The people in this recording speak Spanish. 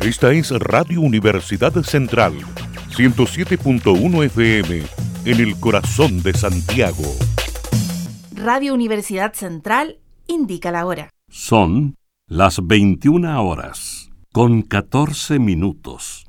Esta es Radio Universidad Central, 107.1 FM, en el corazón de Santiago. Radio Universidad Central indica la hora. Son las 21 horas, con 14 minutos.